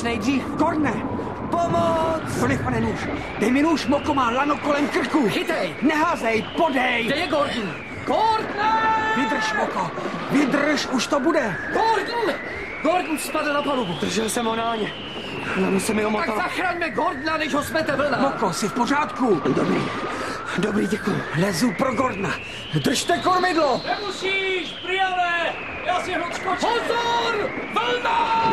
Nůž nejdřív. Gordne! Pomoc! Donech, pane nůž. Dej mi nůž, Moko má lano kolem krku. Chytej! Neházej, podej! Kde je Gordon? Gordon! Vydrž, Moko. Vydrž, už to bude. Gordon! Gordon spadl na palubu. Držel jsem ho na laně. Lano se mi Tak omotalo. zachraňme Gordona, než ho smete vlna. Moko, jsi v pořádku? Dobrý, děkuji. Lezu pro Gordona. Držte kormidlo! Nemusíš, Briane! Já si hned skočím! Pozor! Vlna!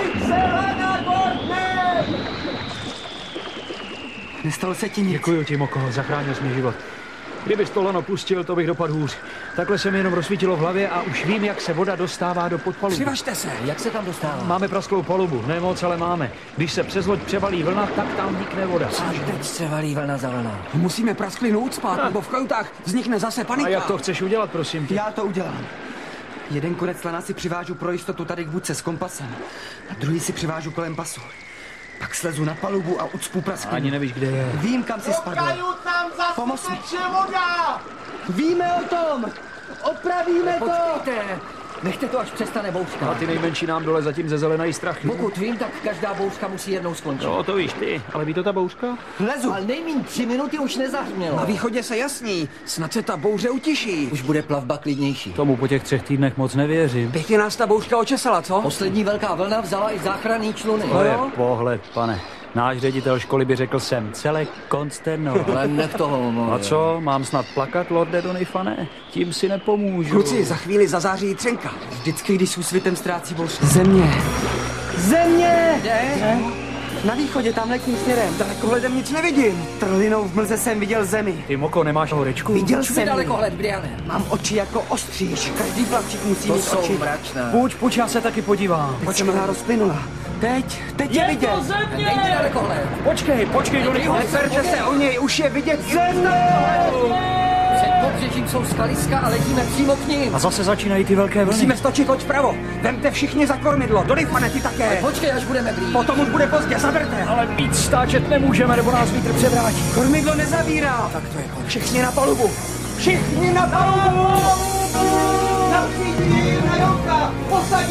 Nestalo se ti nic. Děkuji ti, Moko, zachránil jsi mi život. Kdybys to lano pustil, to bych dopadl hůř. Takhle se mi jenom rozsvítilo v hlavě a už vím, jak se voda dostává do podpalubu. Přivažte se. Jak se tam dostává? Máme prasklou palubu, ne moc, ale máme. Když se přes loď převalí vlna, tak tam vnikne voda. Až teď se valí vlna za vlnou. Musíme prasklinu ucpat, nebo v kajutách vznikne zase panika. A jak to chceš udělat, prosím tě? Já to udělám. Jeden konec lana si přivážu pro jistotu tady k budce s kompasem. A druhý si přivážu kolem pasu. Pak slezu na palubu a ucpu prasklinu. Ani nevíš, kde je. Vím, kam si spadl. Tam zase Pomoz mi. teče voda! Víme o tom! Opravíme to! Počkejte! Nechte to, až přestane bouřka. A ty nejmenší nám dole zatím ze zelenají strachy. Pokud vím, tak každá bouřka musí jednou skončit. No, to víš ty, ale ví to ta bouřka? Lezu! Ale nejmíň 3 minuty už nezahřmělo. Na východě se jasní, snad se ta bouře utiší. Už bude plavba klidnější. Tomu po těch 3 týdnech moc nevěřím. Pěkně nás ta bouřka očesala, co? Poslední velká vlna vzala i záchranný čluny. To je pohled, pane. Náš ředitel školy by řekl jsem celé konsternoval. Ale nech toho. A co, mám snad plakat, lorde Donifane? Tím si nepomůžu. Kluci, za chvíli zazáří třenka. Vždycky, když s úsvitem ztrácí bouřka. Země! Země! Kde? Na východě, tamhle tím směrem. Dalekohledem nic nevidím. Trlinou v mlze jsem viděl zemi. Ty, Moko, nemáš horečku? Viděl Čuj jsem daleko ji. hled, Briane. Mám oči jako ostříž. Každý plavčík musí To mít jsou oči. mračná. Půjč, já se taky podívám. Teď se mlha rozplynula. Teď je vidět. Dej mi daleko hled. Počkej, Donifane. Neperte se o něj, už je vidět. Před pobřežím jsou skaliska a letíme přímo k ním. A zase začínají ty velké vlny. Musíme stočit hoď vpravo. Vemte všichni za kormidlo. Donifane, ty také. Počkej, až budeme blíž. Potom už bude pozdě, zaberte. Ale víc stáčet nemůžeme, nebo nás vítr převrátí. Kormidlo nezavírá. Tak to je konec. Všichni na palubu. Všichni na palubu. Na přídí, na Jonka. Posadí